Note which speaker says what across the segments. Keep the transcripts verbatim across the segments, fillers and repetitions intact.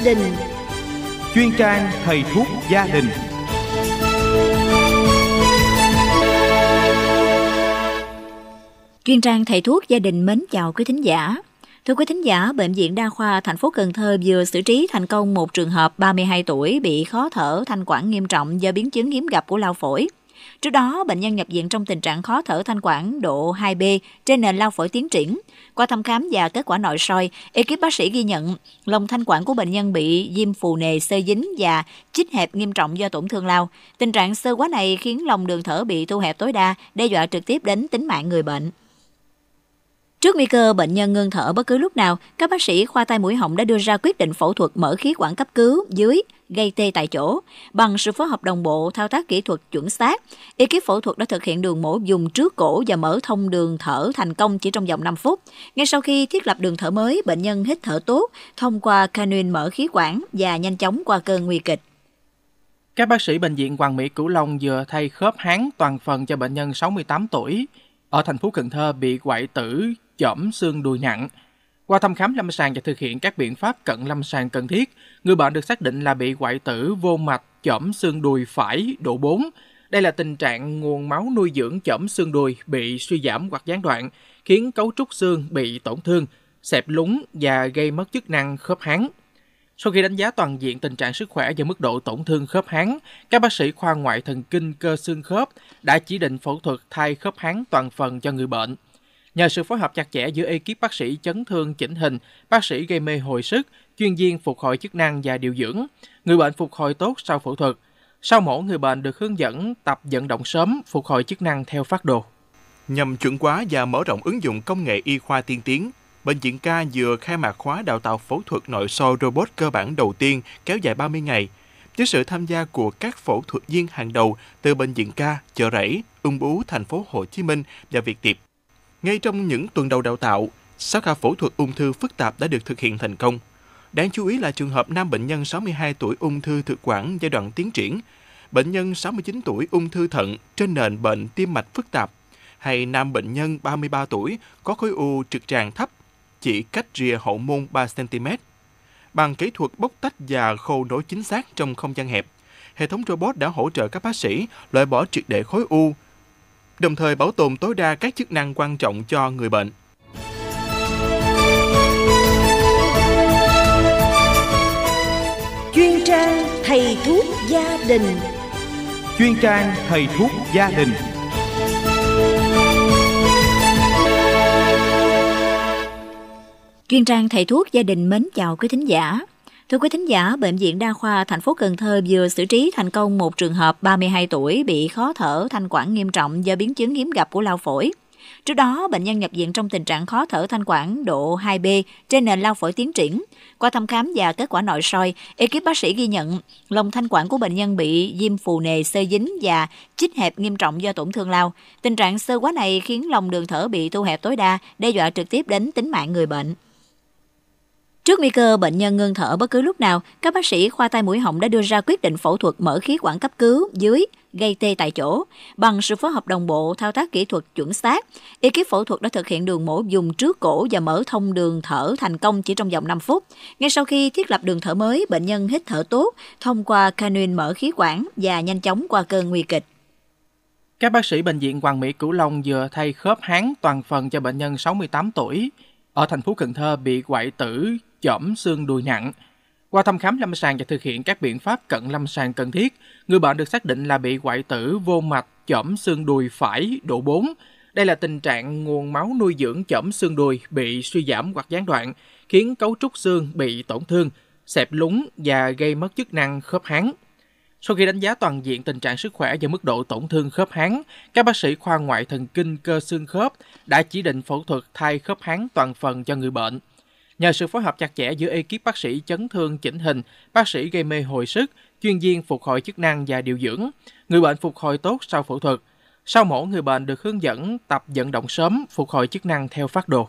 Speaker 1: đình.
Speaker 2: Chuyên trang thầy thuốc gia đình.
Speaker 1: Chuyên trang thầy thuốc gia đình mến chào quý thính giả. Thưa quý thính giả, Bệnh viện Đa khoa thành phố Cần Thơ vừa xử trí thành công một trường hợp ba mươi hai tuổi bị khó thở thanh quản nghiêm trọng do biến chứng hiếm gặp của lao phổi. Trước đó, bệnh nhân nhập viện trong tình trạng khó thở thanh quản độ hai B trên nền lao phổi tiến triển. Qua thăm khám và kết quả nội soi, ekip bác sĩ ghi nhận lồng thanh quản của bệnh nhân bị viêm phù nề xơ dính và chích hẹp nghiêm trọng do tổn thương lao. Tình trạng xơ quá này khiến lồng đường thở bị thu hẹp tối đa, đe dọa trực tiếp đến tính mạng người bệnh. Trước nguy cơ bệnh nhân ngưng thở bất cứ lúc nào, các bác sĩ khoa tai mũi họng đã đưa ra quyết định phẫu thuật mở khí quản cấp cứu dưới gây tê tại chỗ. Bằng sự phối hợp đồng bộ, thao tác kỹ thuật chuẩn xác, ekip phẫu thuật đã thực hiện đường mổ dùng trước cổ và mở thông đường thở thành công chỉ trong vòng năm phút. Ngay sau khi thiết lập đường thở mới, bệnh nhân hít thở tốt thông qua canul mở khí quản và nhanh chóng qua cơn nguy kịch.
Speaker 3: Các bác sĩ bệnh viện Hoàng Mỹ Cửu Long vừa thay khớp háng toàn phần cho bệnh nhân sáu mươi tám tuổi ở thành phố Cần Thơ bị hoại tử chỏm xương đùi nặng. Qua thăm khám lâm sàng và thực hiện các biện pháp cận lâm sàng cần thiết, người bệnh được xác định là bị hoại tử vô mạch chỏm xương đùi phải độ bốn. Đây là tình trạng nguồn máu nuôi dưỡng chỏm xương đùi bị suy giảm hoặc gián đoạn, khiến cấu trúc xương bị tổn thương, xẹp lún và gây mất chức năng khớp háng. Sau khi đánh giá toàn diện tình trạng sức khỏe và mức độ tổn thương khớp háng, các bác sĩ khoa ngoại thần kinh cơ xương khớp đã chỉ định phẫu thuật thay khớp háng toàn phần cho người bệnh. Nhờ sự phối hợp chặt chẽ giữa ekip bác sĩ chấn thương chỉnh hình, bác sĩ gây mê hồi sức, chuyên viên phục hồi chức năng và điều dưỡng, người bệnh phục hồi tốt sau phẫu thuật. Sau mổ, người bệnh được hướng dẫn tập vận động sớm, phục hồi chức năng theo phác đồ.
Speaker 4: Nhằm chuẩn hóa và mở rộng ứng dụng công nghệ y khoa tiên tiến, Bệnh viện K vừa khai mạc khóa đào tạo phẫu thuật nội soi robot cơ bản đầu tiên kéo dài ba mươi ngày, với sự tham gia của các phẫu thuật viên hàng đầu từ Bệnh viện K, Chợ Rẫy, Ung bướu thành phố Hồ Chí Minh và Việt Tiệp. Ngay trong những tuần đầu đào tạo, sáu ca phẫu thuật ung thư phức tạp đã được thực hiện thành công. Đáng chú ý là trường hợp nam bệnh nhân sáu mươi hai tuổi ung thư thực quản giai đoạn tiến triển, bệnh nhân sáu mươi chín tuổi ung thư thận trên nền bệnh tim mạch phức tạp, hay nam bệnh nhân ba mươi ba tuổi có khối u trực tràng thấp, chỉ cách rìa hậu môn ba xăng ti mét. Bằng kỹ thuật bóc tách và khâu nối chính xác trong không gian hẹp, hệ thống robot đã hỗ trợ các bác sĩ loại bỏ triệt để khối u, đồng thời bảo tồn tối đa các chức năng quan trọng cho người bệnh.
Speaker 1: Chuyên trang thầy thuốc gia đình.
Speaker 2: Chuyên trang thầy thuốc gia đình.
Speaker 1: Chuyên trang thầy thuốc gia đình mến chào quý thính giả. Thưa quý thính giả, Bệnh viện Đa khoa thành phố Cần Thơ vừa xử trí thành công một trường hợp ba mươi hai tuổi bị khó thở thanh quản nghiêm trọng do biến chứng hiếm gặp của lao phổi. Trước đó, bệnh nhân nhập viện trong tình trạng khó thở thanh quản độ hai B trên nền lao phổi tiến triển. Qua thăm khám và kết quả nội soi, ekip bác sĩ ghi nhận lồng thanh quản của bệnh nhân bị viêm phù nề xơ dính và chích hẹp nghiêm trọng do tổn thương lao. Tình trạng xơ quá này khiến lồng đường thở bị thu hẹp tối đa, đe dọa trực tiếp đến tính mạng người bệnh. Trước nguy cơ bệnh nhân ngưng thở bất cứ lúc nào, các bác sĩ khoa tai mũi họng đã đưa ra quyết định phẫu thuật mở khí quản cấp cứu dưới gây tê tại chỗ. Bằng sự phối hợp đồng bộ, thao tác kỹ thuật chuẩn xác, ekip phẫu thuật đã thực hiện đường mổ dùng trước cổ và mở thông đường thở thành công chỉ trong vòng năm phút. Ngay sau khi thiết lập đường thở mới, bệnh nhân hít thở tốt thông qua canul mở khí quản và nhanh chóng qua cơn nguy kịch.
Speaker 3: Các bác sĩ bệnh viện Hoàng Mỹ Cửu Long vừa thay khớp háng toàn phần cho bệnh nhân sáu mươi tám tuổi ở thành phố Cần Thơ bị hoại tử chỏm xương đùi nặng. Qua thăm khám lâm sàng và thực hiện các biện pháp cận lâm sàng cần thiết, người bệnh được xác định là bị hoại tử vô mạch chỏm xương đùi phải độ bốn. Đây là tình trạng nguồn máu nuôi dưỡng chỏm xương đùi bị suy giảm hoặc gián đoạn, khiến cấu trúc xương bị tổn thương, xẹp lún và gây mất chức năng khớp háng. Sau khi đánh giá toàn diện tình trạng sức khỏe và mức độ tổn thương khớp háng, các bác sĩ khoa ngoại thần kinh cơ xương khớp đã chỉ định phẫu thuật thay khớp háng toàn phần cho người bệnh. Nhờ sự phối hợp chặt chẽ giữa ekip bác sĩ chấn thương chỉnh hình, bác sĩ gây mê hồi sức, chuyên viên phục hồi chức năng và điều dưỡng, người bệnh phục hồi tốt sau phẫu thuật. Sau mổ, người bệnh được hướng dẫn tập vận động sớm, phục hồi chức năng theo phác đồ.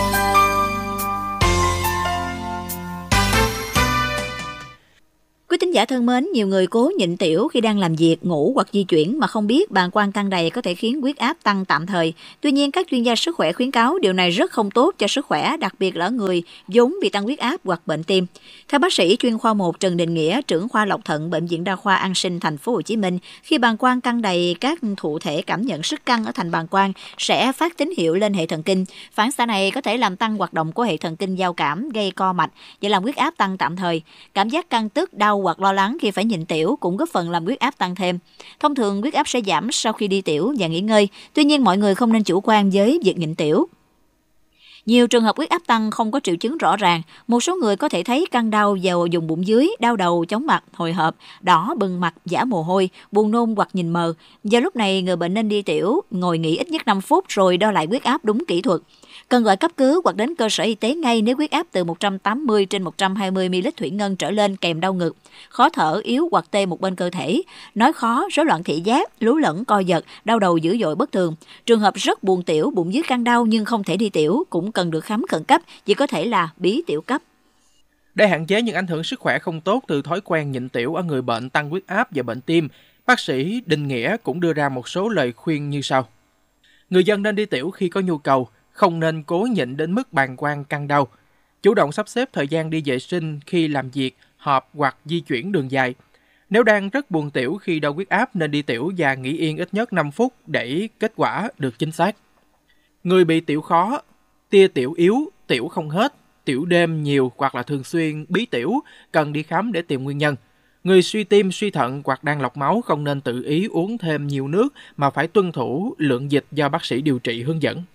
Speaker 1: Quý thính thính giả thân mến, nhiều người cố nhịn tiểu khi đang làm việc, ngủ hoặc di chuyển mà không biết bàng quang căng đầy có thể khiến huyết áp tăng tạm thời. Tuy nhiên, các chuyên gia sức khỏe khuyến cáo điều này rất không tốt cho sức khỏe, đặc biệt là ở người vốn bị tăng huyết áp hoặc bệnh tim. Theo bác sĩ chuyên khoa một Trần Đình Nghĩa, trưởng khoa lọc thận Bệnh viện Đa khoa An Sinh Thành phố Hồ Chí Minh, khi bàng quang căng đầy, các thụ thể cảm nhận sức căng ở thành bàng quang sẽ phát tín hiệu lên hệ thần kinh. Phản xạ này có thể làm tăng hoạt động của hệ thần kinh giao cảm, gây co mạch và làm huyết áp tăng tạm thời. Cảm giác căng tức, đau hoặc lo lắng khi phải nhịn tiểu cũng góp phần làm huyết áp tăng thêm. Thông thường huyết áp sẽ giảm sau khi đi tiểu và nghỉ ngơi. Tuy nhiên, mọi người không nên chủ quan với việc nhịn tiểu. Nhiều trường hợp huyết áp tăng không có triệu chứng rõ ràng. Một số người có thể thấy căng đau vào vùng bụng dưới, đau đầu, chóng mặt, hồi hộp, đỏ bừng mặt, vã mồ hôi, buồn nôn hoặc nhìn mờ. Vào lúc này, người bệnh nên đi tiểu, ngồi nghỉ ít nhất năm phút rồi đo lại huyết áp đúng kỹ thuật. Cần gọi cấp cứu hoặc đến cơ sở y tế ngay nếu huyết áp từ một trăm tám mươi trên một trăm hai mươi mi-li-lít thủy ngân trở lên kèm đau ngực, khó thở, yếu hoặc tê một bên cơ thể, nói khó, rối loạn thị giác, lú lẫn, co giật, đau đầu dữ dội bất thường. Trường hợp rất buồn tiểu, bụng dưới căng đau nhưng không thể đi tiểu cũng cần được khám khẩn cấp vì có thể là bí tiểu cấp.
Speaker 3: Để hạn chế những ảnh hưởng sức khỏe không tốt từ thói quen nhịn tiểu ở người bệnh tăng huyết áp và bệnh tim, bác sĩ Đình Nghĩa cũng đưa ra một số lời khuyên như sau. Người dân nên đi tiểu khi có nhu cầu, không nên cố nhịn đến mức bàng quang căng đau. Chủ động sắp xếp thời gian đi vệ sinh khi làm việc, họp hoặc di chuyển đường dài. Nếu đang rất buồn tiểu khi đau huyết áp nên đi tiểu và nghỉ yên ít nhất năm phút để kết quả được chính xác. Người bị tiểu khó, tia tiểu yếu, tiểu không hết, tiểu đêm nhiều hoặc là thường xuyên bí tiểu cần đi khám để tìm nguyên nhân. Người suy tim, suy thận hoặc đang lọc máu không nên tự ý uống thêm nhiều nước mà phải tuân thủ lượng dịch do bác sĩ điều trị hướng dẫn.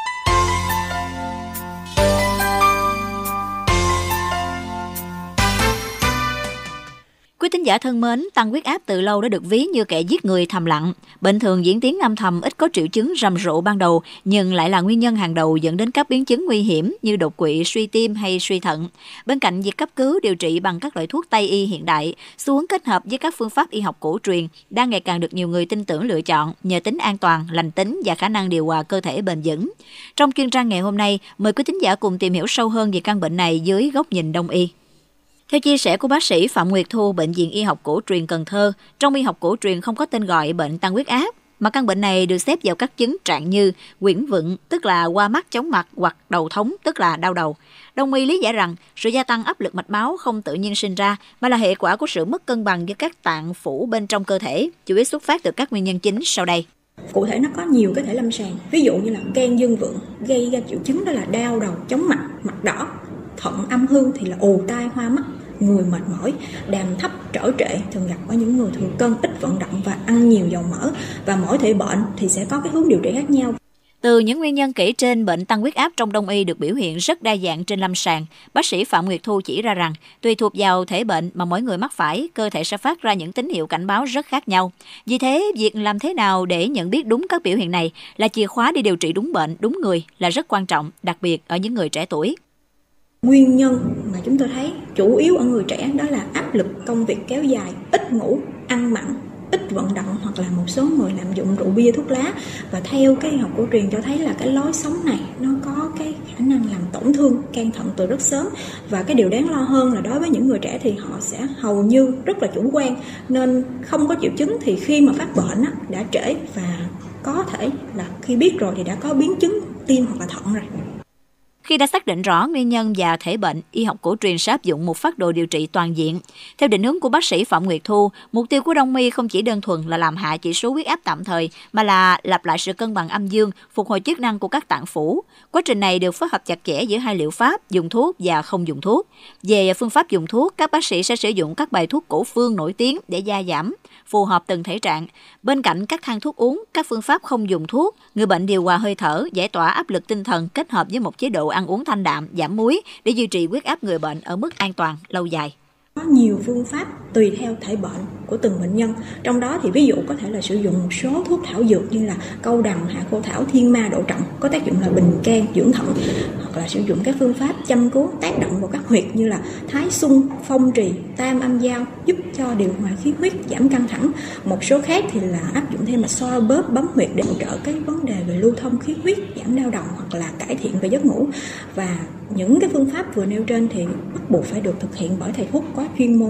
Speaker 1: Quý thính giả thân mến, tăng huyết áp từ lâu đã được ví như kẻ giết người thầm lặng. Bệnh thường diễn tiến âm thầm, ít có triệu chứng rầm rộ ban đầu, nhưng lại là nguyên nhân hàng đầu dẫn đến các biến chứng nguy hiểm như đột quỵ, suy tim hay suy thận. Bên cạnh việc cấp cứu điều trị bằng các loại thuốc Tây y hiện đại, xu hướng kết hợp với các phương pháp y học cổ truyền đang ngày càng được nhiều người tin tưởng lựa chọn nhờ tính an toàn, lành tính và khả năng điều hòa cơ thể bền vững. Trong chuyên trang ngày hôm nay, mời quý thính giả cùng tìm hiểu sâu hơn về căn bệnh này dưới góc nhìn Đông y. Theo chia sẻ của bác sĩ Phạm Nguyệt Thu, Bệnh viện Y học Cổ truyền Cần Thơ, trong y học cổ truyền không có tên gọi bệnh tăng huyết áp, mà căn bệnh này được xếp vào các chứng trạng như quyển vựng, tức là qua mắt chóng mặt, hoặc đầu thống, tức là đau đầu. Đông y lý giải rằng sự gia tăng áp lực mạch máu không tự nhiên sinh ra, mà là hệ quả của sự mất cân bằng giữa các tạng phủ bên trong cơ thể, chủ yếu xuất phát từ các nguyên nhân chính sau đây.
Speaker 5: Cụ thể nó có nhiều cái thể lâm sàng, ví dụ như là gan dương vượng gây ra triệu chứng đó là đau đầu, chóng mặt, mặt đỏ. Thận âm hư thì là ù tai, hoa mắt, người mệt mỏi, đàm thấp, trở trệ thường gặp ở những người thừa cân, ít vận động và ăn nhiều dầu mỡ. Và mỗi thể bệnh thì sẽ có cái hướng điều trị khác nhau.
Speaker 1: Từ những nguyên nhân kể trên, bệnh tăng huyết áp trong Đông y được biểu hiện rất đa dạng trên lâm sàng. Bác sĩ Phạm Nguyệt Thu chỉ ra rằng, tùy thuộc vào thể bệnh mà mỗi người mắc phải, cơ thể sẽ phát ra những tín hiệu cảnh báo rất khác nhau. Vì thế, việc làm thế nào để nhận biết đúng các biểu hiện này là chìa khóa để điều trị đúng bệnh, đúng người là rất quan trọng, đặc biệt ở những người trẻ tuổi.
Speaker 5: Nguyên nhân mà chúng tôi thấy chủ yếu ở người trẻ đó là áp lực công việc kéo dài, ít ngủ, ăn mặn, ít vận động, hoặc là một số người lạm dụng rượu bia, thuốc lá. Và theo cái y học cổ truyền cho thấy là cái lối sống này nó có cái khả năng làm tổn thương can thận từ rất sớm. Và cái điều đáng lo hơn là đối với những người trẻ thì họ sẽ hầu như rất là chủ quan, nên không có triệu chứng thì khi mà phát bệnh á, đã trễ, và có thể là khi biết rồi thì đã có biến chứng tim hoặc là thận rồi.
Speaker 1: Khi đã xác định rõ nguyên nhân và thể bệnh, y học cổ truyền sẽ áp dụng một phác đồ điều trị toàn diện. Theo định hướng của bác sĩ Phạm Nguyệt Thu, mục tiêu của Đông y không chỉ đơn thuần là làm hạ chỉ số huyết áp tạm thời, mà là lặp lại sự cân bằng âm dương, phục hồi chức năng của các tạng phủ. Quá trình này được phối hợp chặt chẽ giữa hai liệu pháp, dùng thuốc và không dùng thuốc. Về phương pháp dùng thuốc, các bác sĩ sẽ sử dụng các bài thuốc cổ phương nổi tiếng để gia giảm, phù hợp từng thể trạng. Bên cạnh các thang thuốc uống, các phương pháp không dùng thuốc, người bệnh điều hòa hơi thở, giải tỏa áp lực tinh thần kết hợp với một chế độ ăn uống thanh đạm, giảm muối để duy trì huyết áp người bệnh ở mức an toàn lâu dài.
Speaker 5: Có nhiều phương pháp tùy theo thể bệnh của từng bệnh nhân. Trong đó thì ví dụ có thể là sử dụng một số thuốc thảo dược như là câu đằng, hạ khô thảo, thiên ma, đậu trọng, có tác dụng là bình can, dưỡng thận, hoặc là sử dụng các phương pháp châm cứu tác động vào các huyệt như là thái xung, phong trì, tam âm giao, giúp cho điều hòa khí huyết, giảm căng thẳng. Một số khác thì là áp dụng thêm là xoa bóp, bấm huyệt để hỗ trợ cái vấn đề về lưu thông khí huyết, giảm đau đầu hoặc là cải thiện về giấc ngủ. Và những cái phương pháp vừa nêu trên thì bắt buộc phải được thực hiện bởi thầy thuốc có chuyên môn.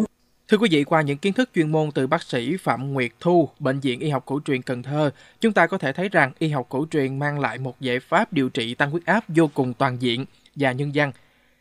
Speaker 3: Thưa quý vị, qua những kiến thức chuyên môn từ bác sĩ Phạm Nguyệt Thu, Bệnh viện Y học cổ truyền Cần Thơ, chúng ta có thể thấy rằng y học cổ truyền mang lại một giải pháp điều trị tăng huyết áp vô cùng toàn diện và nhân văn.